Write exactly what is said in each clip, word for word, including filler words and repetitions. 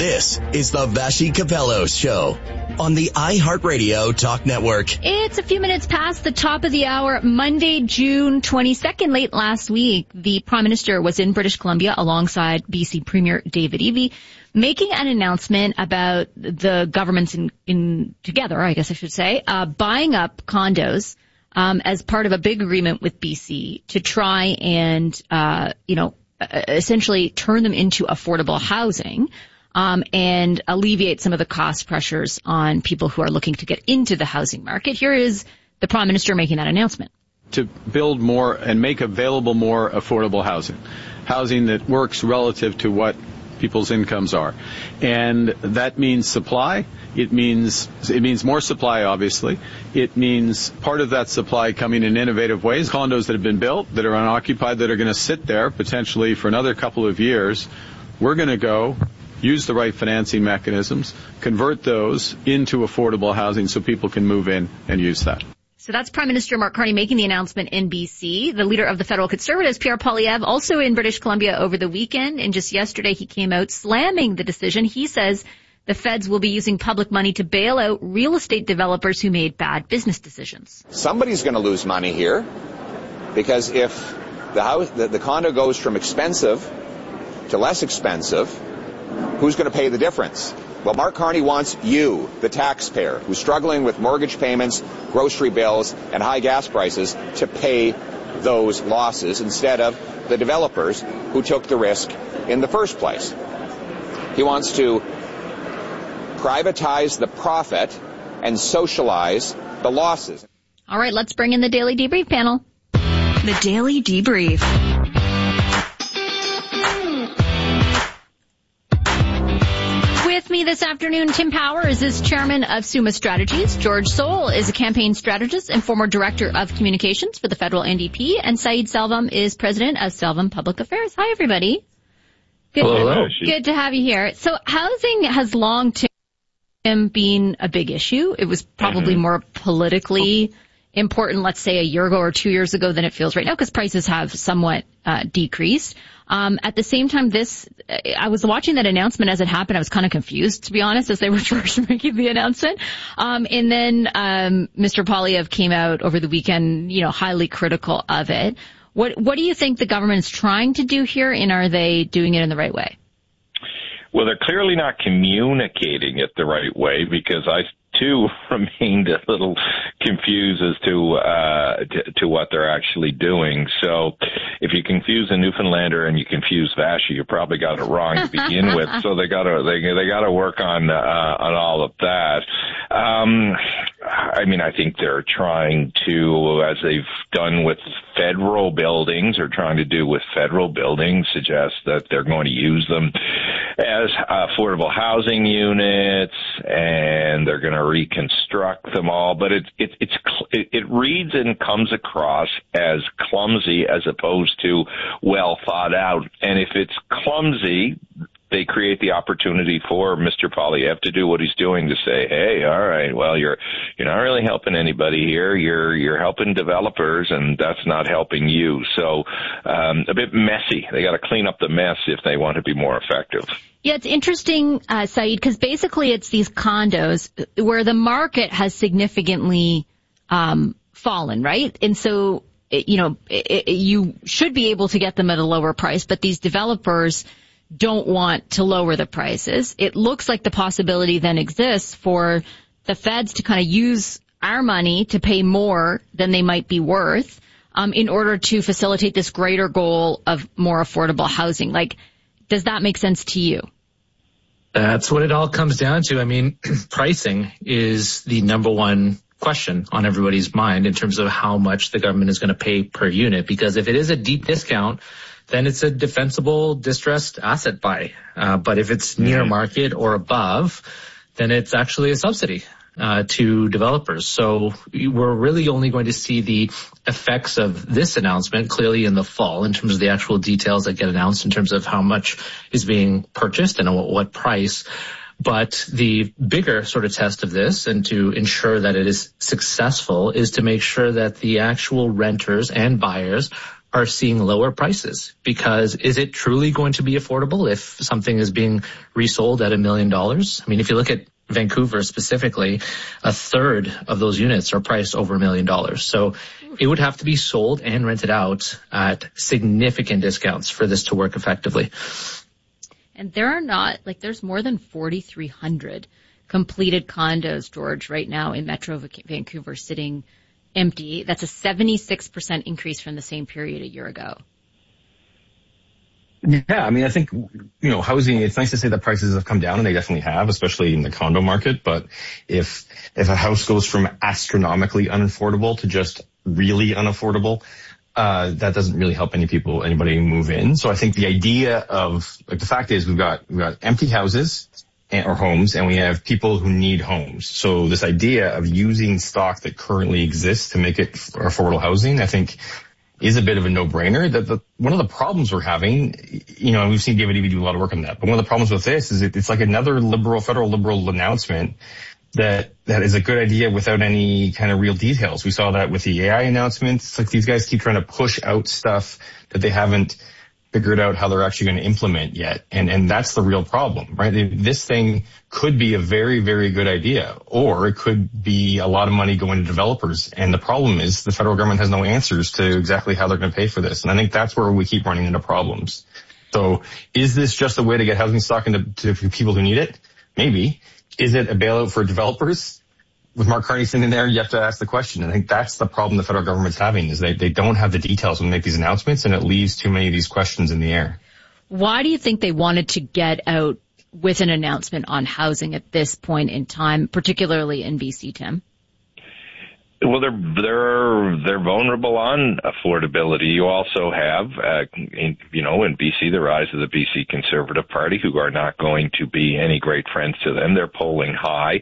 This is the Vassy Capello Show on the iHeartRadio Talk Network. It's a few minutes past the top of the hour, Monday, June twenty-second. Late last week, the Prime Minister was in British Columbia alongside B C Premier David Eby, making an announcement about the governments in, in together, I guess I should say, uh, buying up condos um, as part of a big agreement with B C to try and, uh, you know, essentially turn them into affordable housing. Um, and alleviate some of the cost pressures on people who are looking to get into the housing market. Here is the Prime Minister making that announcement. To build more and make available more affordable housing, housing that works relative to what people's incomes are. And that means supply. It means it means more supply, obviously. It means part of that supply coming in innovative ways, condos that have been built, that are unoccupied, that are going to sit there potentially for another couple of years. We're going to go use the right financing mechanisms, convert those into affordable housing so people can move in and use that. So that's Prime Minister Mark Carney making the announcement in B C. The leader of the federal Conservatives, Pierre Poilievre, also in British Columbia over the weekend. And just yesterday he came out slamming the decision. He says the feds will be using public money to bail out real estate developers who made bad business decisions. Somebody's going to lose money here because if the house, the, the condo goes from expensive to less expensive, who's going to pay the difference? Well, Mark Carney wants you, the taxpayer, who's struggling with mortgage payments, grocery bills, and high gas prices, to pay those losses instead of the developers who took the risk in the first place. He wants to privatize the profit and socialize the losses. All right, let's bring in the Daily Debrief panel. The Daily Debrief. With me this afternoon, Tim Powers is chairman of Summa Strategies. George Soul is a campaign strategist and former director of communications for the federal N D P. And Saeed Selvam is president of Selvam Public Affairs. Hi, everybody. Good, Hello. Good to have you here. So housing has long term been a big issue. It was probably mm-hmm. more politically important, let's say, a year ago or two years ago than it feels right now, because prices have somewhat uh, decreased. Um, at the same time, this, I was watching that announcement as it happened. I was kind of confused, to be honest, as they were first making the announcement. Um, and then, um, Mister Poilievre came out over the weekend, you know, highly critical of it. What, what do you think the government's trying to do here, and are they doing it in the right way? Well, they're clearly not communicating it the right way, because I too remained a little confused as to, uh, to, to what they're actually doing. So if you confuse a Newfoundlander and you confuse Vassy, you probably got it wrong to begin with. So they gotta, they, they gotta work on, uh, on all of that. Um, I mean, I think they're trying to, as they've done with federal buildings, or trying to do with federal buildings, suggest that they're going to use them as affordable housing units, and they're going to reconstruct them all. But it, it, it's, it, it reads and comes across as clumsy as opposed to well thought out. And if it's clumsy, they create the opportunity for Mister Poilievre to do what he's doing, to say, hey, all right, well, you're you're not really helping anybody here. You're you're helping developers, and that's not helping you. So um, a bit messy. They got to clean up the mess if they want to be more effective. Yeah, it's interesting, uh, Saeed, because basically it's these condos where the market has significantly um, fallen, right? And so, it, you know, it, it, you should be able to get them at a lower price, but these developers don't want to lower the prices. It looks like the possibility then exists for the feds to kind of use our money to pay more than they might be worth um, in order to facilitate this greater goal of more affordable housing. Like, does that make sense to you? That's what it all comes down to. I mean, pricing is the number one question on everybody's mind in terms of how much the government is going to pay per unit, because if it is a deep discount, then it's a defensible distressed asset buy. Uh, but if it's near mm-hmm. market or above, then it's actually a subsidy uh, to developers. So we're really only going to see the effects of this announcement clearly in the fall in terms of the actual details that get announced in terms of how much is being purchased and at what price. But the bigger sort of test of this, and to ensure that it is successful, is to make sure that the actual renters and buyers are seeing lower prices. Because is it truly going to be affordable if something is being resold at a million dollars? I mean, if you look at Vancouver specifically, a third of those units are priced over a million dollars. So it would have to be sold and rented out at significant discounts for this to work effectively. And there are not, like, there's more than forty-three hundred completed condos, George, right now in Metro Vancouver sitting empty. That's a seventy-six percent increase from the same period a year ago. Yeah, I mean, I think, you know, housing, it's nice to say that prices have come down, and they definitely have, especially in the condo market. But if if a house goes from astronomically unaffordable to just really unaffordable, uh, that doesn't really help any people, anybody move in. So I think the idea of, like, the fact is we've got, we've got empty houses and, or homes, and we have people who need homes. So this idea of using stock that currently exists to make it affordable housing, I think, is a bit of a no-brainer. That the, one of the problems we're having, you know, and we've seen David Eby do a lot of work on that, but one of the problems with this is it, it's like another liberal, federal liberal announcement that that is a good idea without any kind of real details. We saw that with the A I announcements. Like, these guys keep trying to push out stuff that they haven't figured out how they're actually going to implement yet. And and that's the real problem, right? This thing could be a very, very good idea, or it could be a lot of money going to developers. And the problem is the federal government has no answers to exactly how they're going to pay for this. And I think that's where we keep running into problems. So is this just a way to get housing stock into to people who need it? Maybe. Is it a bailout for developers? With Mark Carney sitting there, you have to ask the question. I think that's the problem the federal government's having, is they, they don't have the details when they make these announcements, and it leaves too many of these questions in the air. Why do you think they wanted to get out with an announcement on housing at this point in time, particularly in B C, Tim? Well, they're they're they're vulnerable on affordability. You also have, uh, in, you know, in B C, the rise of the B C Conservative Party, who are not going to be any great friends to them. They're polling high,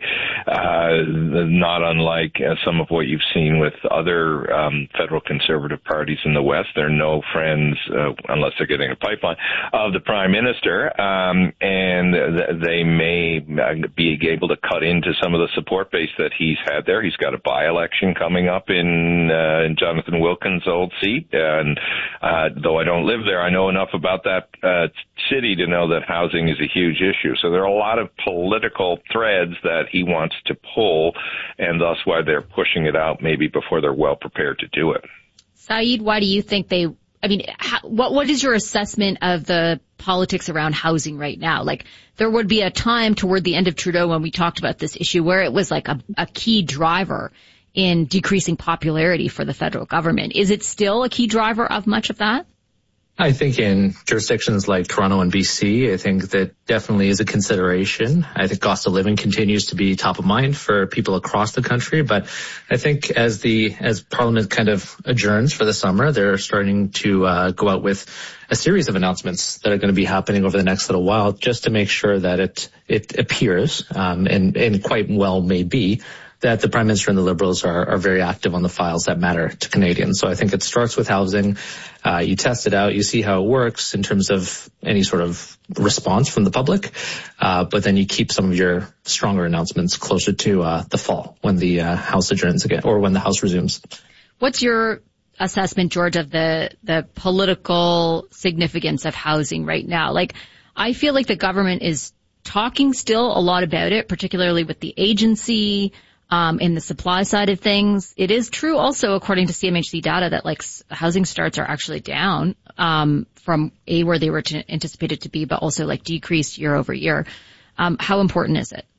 uh, not unlike uh, some of what you've seen with other um, federal Conservative parties in the West. They're no friends, uh, unless they're getting a pipeline, of the Prime Minister, um, and th- they may be able to cut into some of the support base that he's had there. He's got a by-election coming up in, uh, in Jonathan Wilkins' old seat, and uh, though I don't live there, I know enough about that uh, city to know that housing is a huge issue. So there are a lot of political threads that he wants to pull, and thus why they're pushing it out maybe before they're well prepared to do it. Saeed, why do you think they, I mean, how, what what is your assessment of the politics around housing right now? Like, there would be a time toward the end of Trudeau when we talked about this issue where it was like a, a key driver in decreasing popularity for the federal government. Is it still a key driver of much of that? I think in jurisdictions like Toronto and B C, I think that definitely is a consideration. I think cost of living continues to be top of mind for people across the country. But I think as the as Parliament kind of adjourns for the summer, they're starting to uh, go out with a series of announcements that are going to be happening over the next little while, just to make sure that it it appears, um, and, and quite well may be, that the Prime Minister and the Liberals are, are very active on the files that matter to Canadians. So I think it starts with housing. Uh, you test it out, you see how it works in terms of any sort of response from the public, uh, but then you keep some of your stronger announcements closer to uh, the fall when the uh, House adjourns again, or when the House resumes. What's your assessment, George, of the, the political significance of housing right now? Like, I feel like the government is talking still a lot about it, particularly with the agency, Um, in the supply side of things. It is true also, according to C M H C data, that like housing starts are actually down um, from A, where they were to, anticipated to be, but also like decreased year over year. Um, how important is it?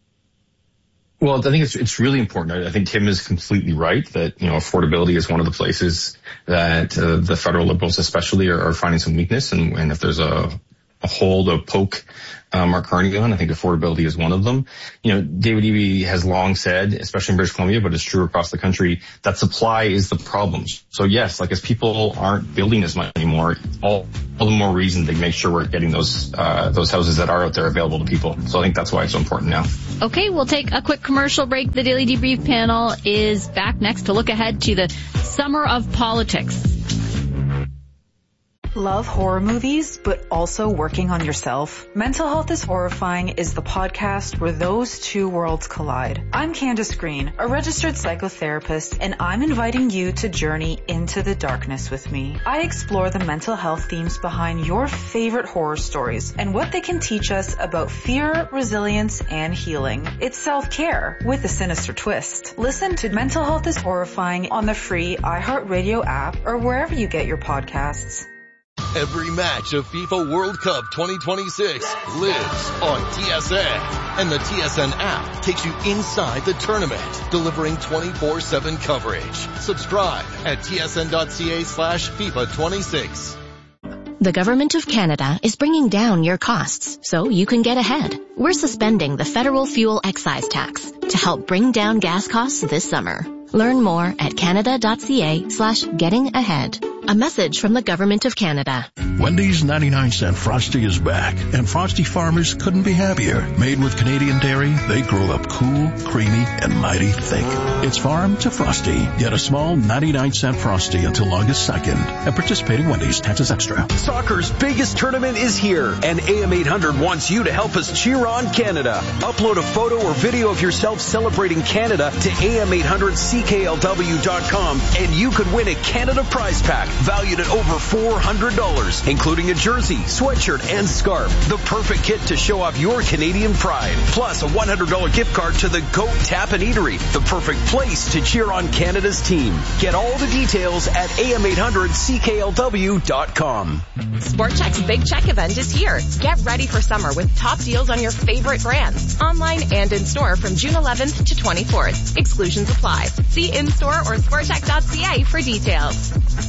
Well, I think it's it's really important. I think Tim is completely right that, you know, affordability is one of the places that uh, the federal Liberals especially are, are finding some weakness. And, and if there's a, a hole to poke Uh, Mark Carney on, I think affordability is one of them. You know, David Eby has long said, especially in British Columbia, but it's true across the country, that supply is the problem. So yes, like as people aren't building as much anymore, all, all the more reason to make sure we're getting those uh, those houses that are out there available to people. So I think that's why it's so important now. Okay, we'll take a quick commercial break. The Daily Debrief panel is back next to look ahead to the summer of politics. Love horror movies, but also working on yourself? Mental Health is Horrifying is the podcast where those two worlds collide. I'm Candace Green, a registered psychotherapist, and I'm inviting you to journey into the darkness with me. I explore the mental health themes behind your favorite horror stories and what they can teach us about fear, resilience, and healing. It's self-care with a sinister twist. Listen to Mental Health is Horrifying on the free iHeartRadio app or wherever you get your podcasts. Every match of FIFA World Cup twenty twenty-six lives on T S N. And the T S N app takes you inside the tournament, delivering twenty-four seven coverage. Subscribe at tsn.ca slash FIFA 26. The Government of Canada is bringing down your costs so you can get ahead. We're suspending the federal fuel excise tax to help bring down gas costs this summer. Learn more at canada.ca slash getting ahead. A message from the Government of Canada. Wendy's ninety-nine cent Frosty is back, and Frosty farmers couldn't be happier. Made with Canadian dairy, they grow up cool, creamy, and mighty thick. It's farm to Frosty. Get a small ninety-nine cent Frosty until August second. At participating Wendy's, taxes extra. Soccer's biggest tournament is here, and A M eight hundred wants you to help us cheer on Canada. Upload a photo or video of yourself celebrating Canada to A M eight hundred C K L W dot com, and you could win a Canada prize pack valued at over four hundred dollars, including a jersey, sweatshirt, and scarf. The perfect kit to show off your Canadian pride. Plus a one hundred dollars gift card to the Goat Tap and Eatery, the perfect place to cheer on Canada's team. Get all the details at A M eight hundred C K L W dot com. Sport Chek's Big Check event is here. Get ready for summer with top deals on your favorite brands. Online and in-store from June eleventh to twenty-fourth. Exclusions apply. See in-store or sport chek dot c a for details.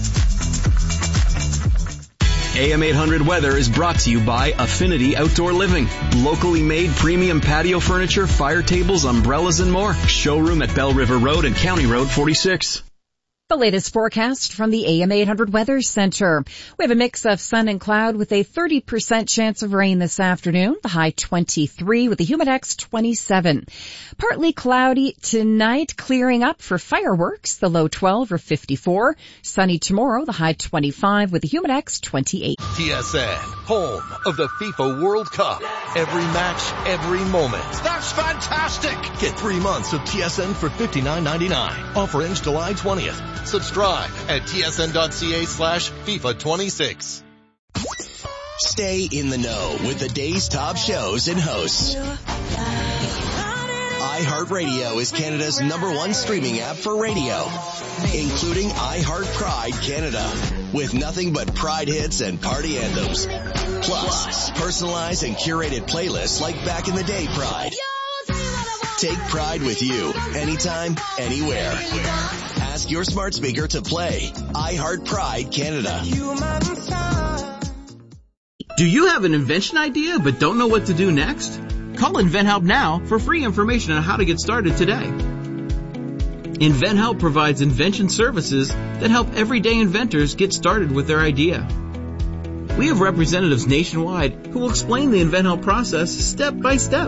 A M eight hundred Weather is brought to you by Affinity Outdoor Living. Locally made premium patio furniture, fire tables, umbrellas, and more. Showroom at Bell River Road and County Road forty-six. The latest forecast from the A M eight hundred Weather Center. We have a mix of sun and cloud with a thirty percent chance of rain this afternoon. The high twenty-three with the humidex twenty-seven. Partly cloudy tonight, clearing up for fireworks. The low twelve or fifty-four. Sunny tomorrow, the high twenty-five with the humidex twenty-eight. T S N, home of the FIFA World Cup. Every match, every moment. That's fantastic! Get three months of T S N for fifty-nine ninety-nine. Offer ends July twentieth. Subscribe at tsn.ca slash FIFA 26. Stay in the know with the day's top shows and hosts. iHeartRadio is Canada's number one streaming app for radio, including iHeart Pride Canada, with nothing but Pride hits and party anthems. Plus, personalized and curated playlists like Back in the Day Pride. Take Pride with you, anytime, anywhere. Ask your smart speaker to play iHeart Pride Canada. Do you have an invention idea but don't know what to do next? Call InventHelp now for free information on how to get started today. InventHelp provides invention services that help everyday inventors get started with their idea. We have representatives nationwide who will explain the InventHelp process step by step.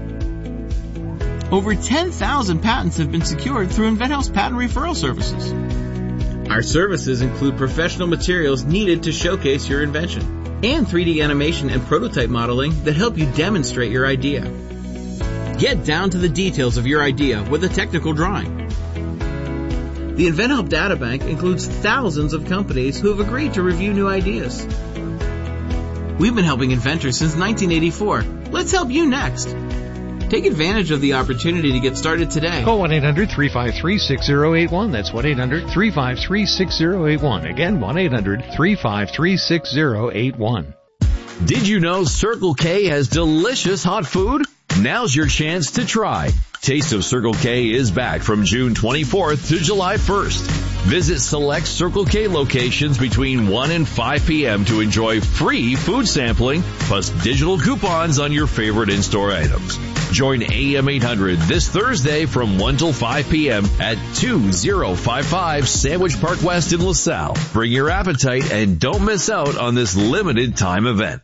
Over ten thousand patents have been secured through InventHelp's patent referral services. Our services include professional materials needed to showcase your invention and three D animation and prototype modeling that help you demonstrate your idea. Get down to the details of your idea with a technical drawing. The InventHelp Databank includes thousands of companies who have agreed to review new ideas. We've been helping inventors since nineteen eighty-four. Let's help you next. Take advantage of the opportunity to get started today. Call one eight hundred three five three six zero eight one. That's one eight hundred three five three six zero eight one. Again, one eight hundred three five three six zero eight one. Did you know Circle K has delicious hot food? Now's your chance to try. Taste of Circle K is back from June twenty-fourth to July first. Visit select Circle K locations between one and five p.m. to enjoy free food sampling, plus digital coupons on your favorite in-store items. Join A M eight hundred this Thursday from one till five p.m. at two thousand fifty-five Sandwich Park West in LaSalle. Bring your appetite and don't miss out on this limited time event.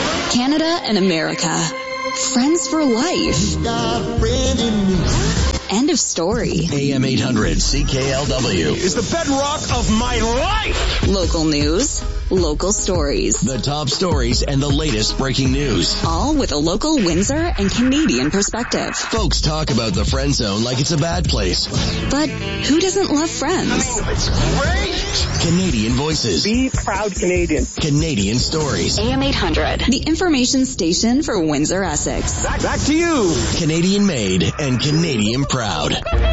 Canada and America. Friends for life. End of story. A M eight hundred C K L W is the bedrock of my life. Local news, local stories. The top stories and the latest breaking news. All with a local Windsor and Canadian perspective. Folks talk about the friend zone like it's a bad place. But who doesn't love Friends? It's great. Canadian voices. Be proud Canadian. Canadian stories. A M eight hundred, the information station for Windsor, Essex. Back, back to you. Canadian made and Canadian proud.